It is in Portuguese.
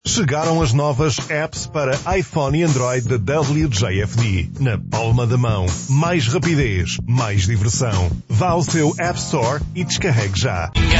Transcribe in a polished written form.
Chegaram as novas apps para iPhone e Android da WJFD. Na palma da mão. Mais rapidez, mais diversão. Vá ao seu App Store e descarregue já.